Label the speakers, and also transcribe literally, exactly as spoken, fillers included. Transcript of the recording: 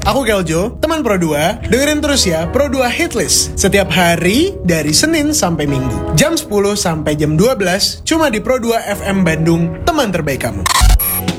Speaker 1: aku Keljo, teman Pro dua. Dengerin terus ya Pro dua Hitlist setiap hari dari Senin sampai Minggu. Jam sepuluh sampai jam dua belas cuma di Pro dua F M Bandung, teman terbaik kamu.